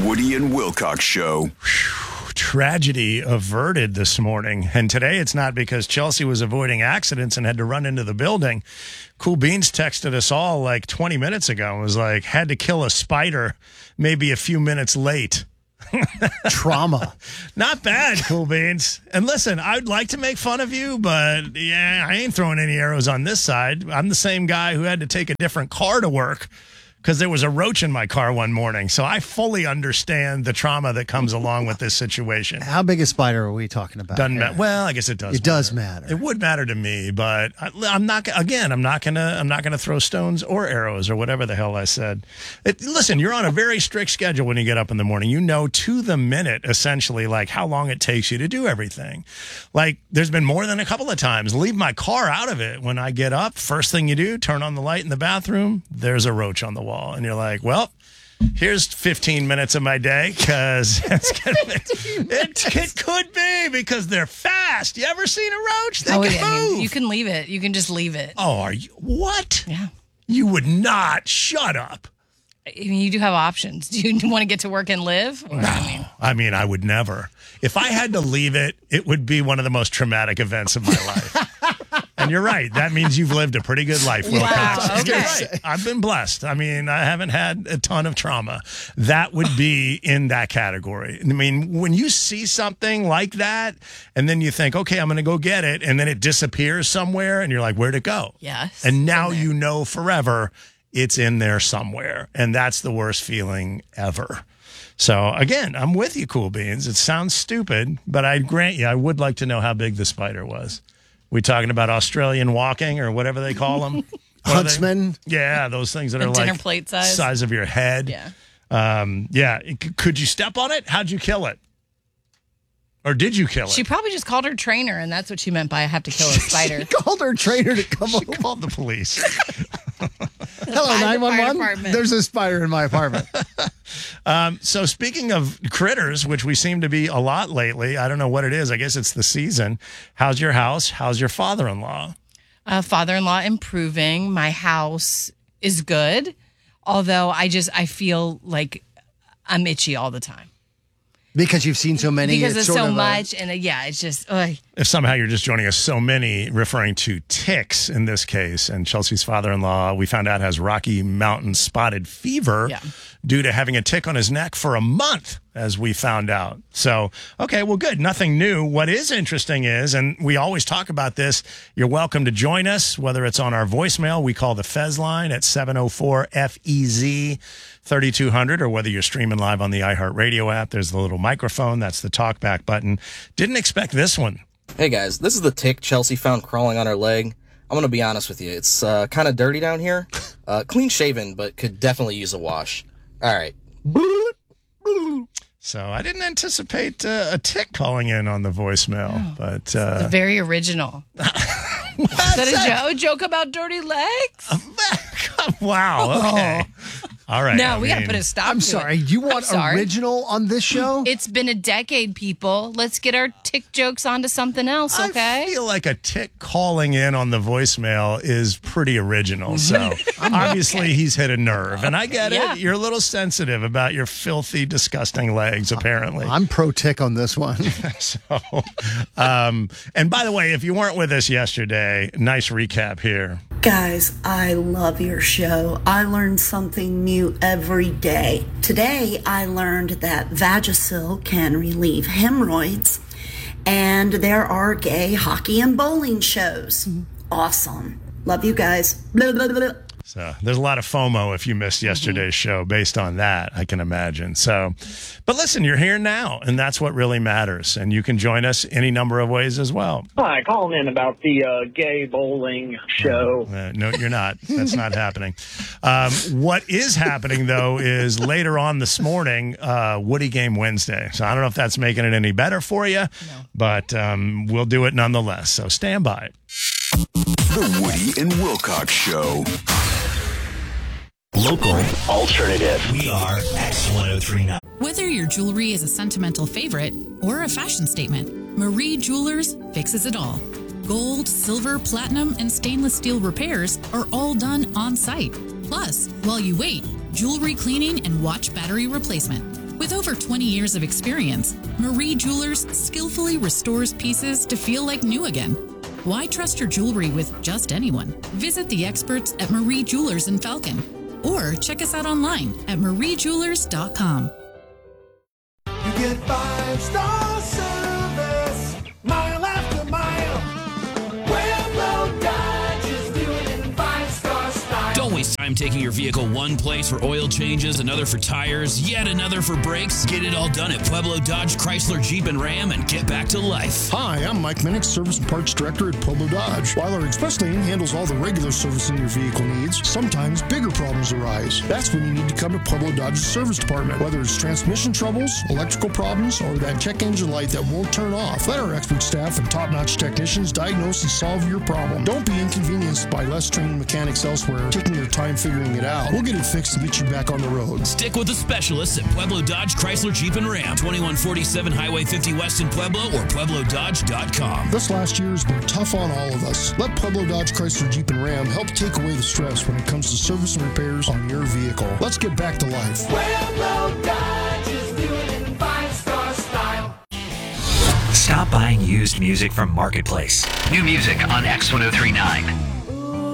Woody and Wilcox Show. Tragedy averted this morning. And today it's not because Chelsea was avoiding accidents and had to run into the building. Cool Beans texted us all like 20 minutes ago and was like, had to kill a spider maybe a few minutes late. Trauma. Not bad, Cool Beans. And listen, I'd like to make fun of you, but yeah, I ain't throwing any arrows on this side. I'm the same guy who had to take a different car to work because there was a roach in my car one morning. So I fully understand the trauma that comes along with this situation. How big a spider are we talking about? Doesn't matter. Well, I guess it does. It does matter. It would matter to me, but I'm not. Again, I'm not gonna throw stones or arrows or whatever the hell I said. Listen, you're on a very strict schedule when you get up in the morning. You know to the minute, essentially, like how long it takes you to do everything. Like there's been more than a couple of times. Leave my car out of it when I get up. First thing you do, turn on the light in the bathroom. There's a roach on the wall. And you're like, well, here's 15 minutes of my day because it could be because they're fast. You ever seen a roach? They can move. You can leave it. You can just leave it. Oh, are you? What? Yeah. You would not. Shut up. I mean, you do have options. Do you want to get to work and live? Or, no. I mean, I would never. If I had to leave it, it would be one of the most traumatic events of my life. And you're right. That means you've lived a pretty good life, Wilcox. Wow, okay. You're right. I've been blessed. I mean, I haven't had a ton of trauma. That would be in that category. I mean, when you see something like that, and then you think, okay, I'm going to go get it, and then it disappears somewhere, and you're like, where'd it go? Yes. And now you know forever it's in there somewhere. And that's the worst feeling ever. So, again, I'm with you, Cool Beans. It sounds stupid, but I grant you, I would like to know how big the spider was. We talking about Australian walking or whatever they call them? Huntsman? Yeah, those things that the are dinner like plate size. Size of your head. Yeah. Could you step on it? How'd you kill it? Or did you kill it? She probably just called her trainer, and that's what she meant by I have to kill a spider. She called her trainer to come She over. called the police. Hello, Find the fire 911. department. There's a spider in my apartment. So speaking of critters, which we seem to be a lot lately, I don't know what it is. I guess it's the season. How's your house? How's your father-in-law? Father-in-law improving. My house is good, although I feel like I'm itchy all the time. Because you've seen so many. Because it's there's sort so of much, and it's just, ugh. If somehow you're just joining us, so many referring to ticks in this case, and Chelsea's father-in-law, we found out, has Rocky Mountain spotted fever due to having a tick on his neck for a month, as we found out. So, okay, well, good. Nothing new. What is interesting is, and we always talk about this, you're welcome to join us, whether it's on our voicemail, we call the Fez line at 704-FEZ 3200, or whether you're streaming live on the iHeartRadio app, there's the little microphone. That's the talkback button. Didn't expect this one. Hey guys, this is the tick Chelsea found crawling on her leg. I'm going to be honest with you. It's kind of dirty down here. Clean shaven, but could definitely use a wash. All right. So I didn't anticipate a tick calling in on the voicemail, but It's very original. Is that a joke about dirty legs? wow. Okay. All right. No, we got to put a stop I'm to sorry. it. You want original on this show? It's been a decade, people. Let's get our tick jokes onto something else, okay? I feel like a tick calling in on the voicemail is pretty original. So obviously he's hit a nerve. And I get it. You're a little sensitive about your filthy, disgusting legs, apparently. I'm pro tick on this one. So, and by the way, if you weren't with us yesterday, nice recap here. Guys, I love your show. I learn something new every day. Today, I learned that Vagisil can relieve hemorrhoids, and there are gay hockey and bowling shows. Awesome. Love you guys. Blah, blah, blah. So there's a lot of FOMO if you missed yesterday's show based on that, I can imagine. So, but listen, you're here now, and that's what really matters. And you can join us any number of ways as well. Hi, calling in about the gay bowling show. No, you're not. That's not happening. What is happening, though, is later on this morning, Woody Game Wednesday. So I don't know if that's making it any better for you, but we'll do it nonetheless. So stand by. The Woody and Wilcox Show. Local, alternative. We are X1039. Whether your jewelry is a sentimental favorite or a fashion statement, Marie Jewelers fixes it all. Gold, silver, platinum, and stainless steel repairs are all done on site. Plus, while you wait, jewelry cleaning and watch battery replacement. With over 20 years of experience, Marie Jewelers skillfully restores pieces to feel like new again. Why trust your jewelry with just anyone? Visit the experts at Marie Jewelers in Falcon, or check us out online at mariejewelers.com. You get 5-star service, mile after mile. Pueblo Dodge is doing it in 5-star style. Don't waste time taking your vehicle one place for oil changes, another for tires, yet another for brakes. Get it all done at Pueblo Dodge, Chrysler, Jeep, and Ram and get back to life. Hi, I'm Mike Minnick, Service and Parts Director at Pueblo Dodge. While our express lane handles all the regular servicing your vehicle needs, sometimes bigger problems arise. That's when you need to come to Pueblo Dodge's service department. Whether it's transmission troubles, electrical problems, or that check engine light that won't turn off, let our expert staff and top-notch technicians diagnose and solve your problem. Don't be inconvenienced by less trained mechanics elsewhere taking their time figuring it out. We'll get it fixed and get you back on the road. Stick with the specialists at Pueblo Dodge, Chrysler, Jeep, and Ram. 2147 Highway 50 West in Pueblo or PuebloDodge.com. This last year has been tough on all of us. Let Pueblo Dodge, Chrysler, Jeep, and Ram help take away the stress when it comes to service and repairs on your vehicle. Let's get back to life. Pueblo Dodge is doing it in 5-star style. Stop buying used music from Marketplace. New music on X1039.